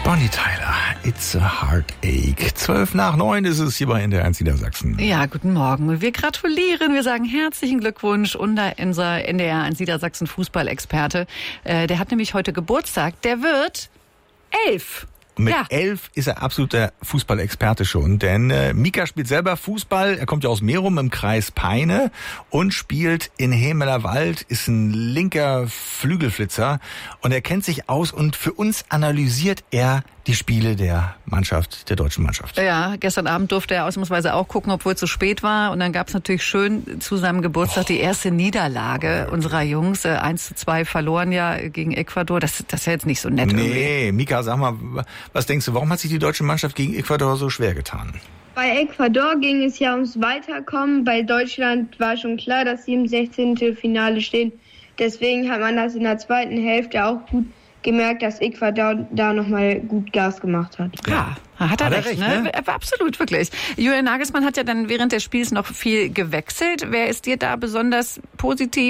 Bonnie Tyler, It's a Heartache. 8:12 ist es hier bei NDR 1 Niedersachsen. Ja, guten Morgen. Wir gratulieren, wir sagen herzlichen Glückwunsch. Unser NDR 1 Niedersachsen Fußballexperte, der hat nämlich heute Geburtstag. Der wird 11. Mit 11 ist er absoluter Fußballexperte schon, denn Mika spielt selber Fußball, er kommt ja aus Merum im Kreis Peine und spielt in Hemelerwald, ist ein linker Flügelflitzer und er kennt sich aus und für uns analysiert er die Spiele der Mannschaft, der deutschen Mannschaft. Ja, gestern Abend durfte er ausnahmsweise auch gucken, obwohl es zu spät war. Und dann gab es natürlich schön zu seinem Geburtstag die erste Niederlage unserer Jungs. 1:2 verloren ja gegen Ecuador. Das ist ja jetzt nicht so nett irgendwie. Nee, Mika, sag mal, was denkst du, warum hat sich die deutsche Mannschaft gegen Ecuador so schwer getan? Bei Ecuador ging es ja ums Weiterkommen. Bei Deutschland war schon klar, dass sie im 16. Finale stehen. Deswegen hat man das in der zweiten Hälfte auch gut gemerkt, dass Ecuador da nochmal gut Gas gemacht hat. Ja, hat er recht, ne? Absolut, wirklich. Julian Nagelsmann hat ja dann während des Spiels noch viel gewechselt. Wer ist dir da besonders positiv